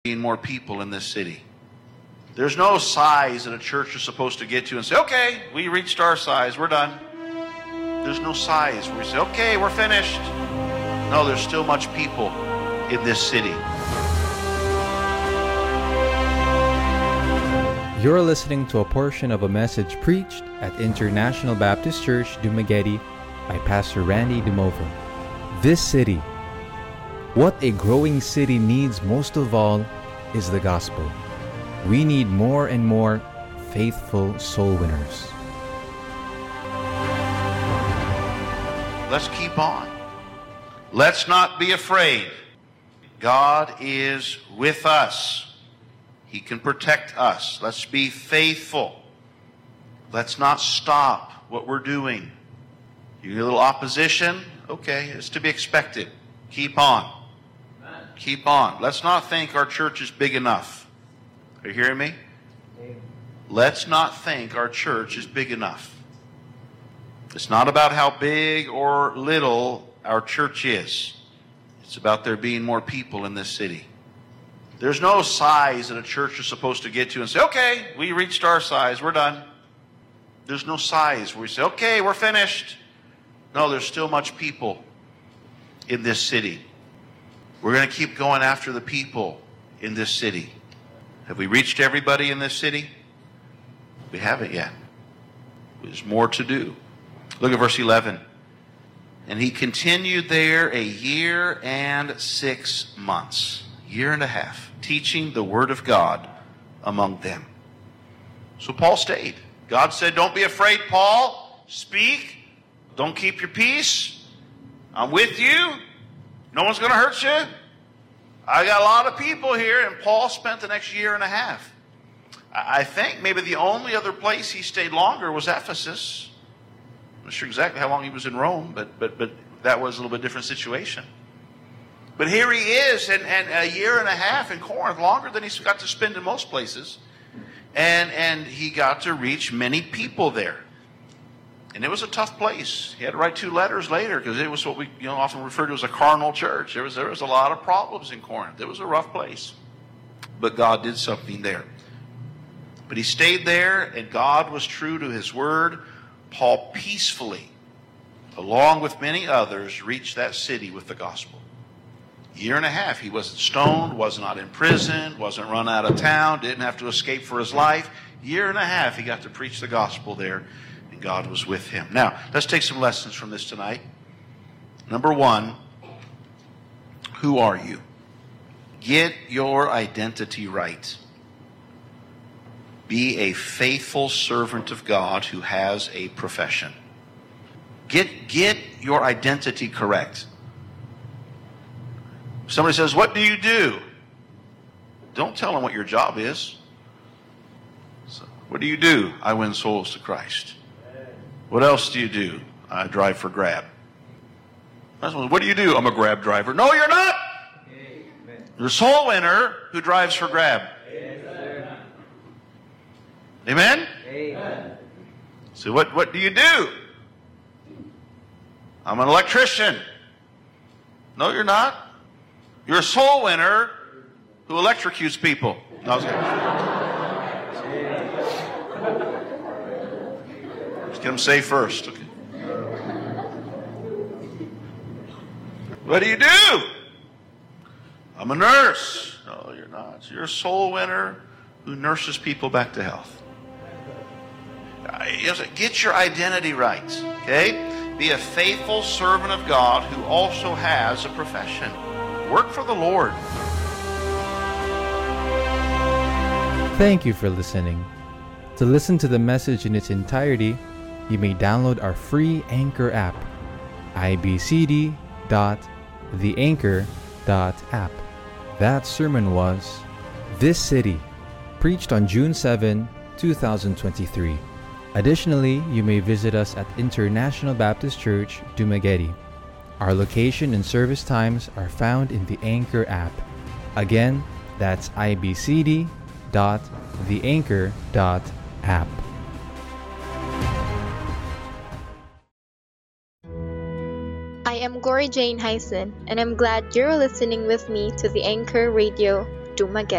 being more people in this city. There's no size that a church is supposed to get to and say, okay, we reached our size, we're done. There's no size where we say, okay, we're finished. No, there's still much people in this city. You're listening to a portion of a message preached at International Baptist Church, Dumaguete by Pastor Randy Dumovo. This city, what a growing city needs most of all is the gospel. We need more and more faithful soul winners. Let's keep on. Let's not be afraid. God is with us. He can protect us. Let's be faithful. Let's not stop what we're doing. You get a little opposition? Okay, it's to be expected. Keep on. Keep on. Let's not think our church is big enough. Are you hearing me? Let's not think our church is big enough. It's not about how big or little our church is. It's about there being more people in this city. There's no size that a church is supposed to get to and say, okay, we reached our size, we're done. There's no size where we say, okay, we're finished. No, there's still much people in this city. We're going to keep going after the people in this city. Have we reached everybody in this city? We haven't yet. There's more to do. Look at verse 11. And he continued there a year and 6 months, year and a half, teaching the word of God among them. So Paul stayed. God said, don't be afraid, Paul. Speak. Don't keep your peace. I'm with you. No one's going to hurt you. I got a lot of people here, and Paul spent the next year and a half. I think maybe the only other place he stayed longer was Ephesus. I'm not sure exactly how long he was in Rome, but that was a little bit different situation. But here he is, and a year and a half in Corinth, longer than he's got to spend in most places. And he got to reach many people there. And it was a tough place. He had to write 2 letters later because it was what we often refer to as a carnal church. There was a lot of problems in Corinth. It was a rough place. But God did something there. But he stayed there, and God was true to his word. Paul peacefully, along with many others, reached that city with the gospel. Year and a half, he wasn't stoned, was not in prison, wasn't run out of town, didn't have to escape for his life. Year and a half, he got to preach the gospel there. God was with him. Now, let's take some lessons from this tonight. Number 1, who are you? Get your identity right. Be a faithful servant of God who has a profession. Get your identity correct. Somebody says, what do you do? Don't tell them what your job is. So, what do you do? I win souls to Christ. What else do you do? I drive for Grab. What do you do? I'm a Grab driver. No, you're not. Amen. You're a soul winner who drives for Grab. Amen? Amen. So what do you do? I'm an electrician. No, you're not. You're a soul winner who electrocutes people. No, I was kidding. Get them saved first. Okay. What do you do? I'm a nurse. No, you're not. You're a soul winner who nurses people back to health. Get your identity right. Okay? Be a faithful servant of God who also has a profession. Work for the Lord. Thank you for listening. To listen to the message in its entirety, you may download our free Anchor app, ibcd.theanchor.app. That sermon was This City, preached on June 7, 2023. Additionally, you may visit us at International Baptist Church, Dumaguete. Our location and service times are found in the Anchor app. Again, that's ibcd.theanchor.app. I am Gory Jane Hyson, and I'm glad you're listening with me to the Anchor Radio Dumaguete.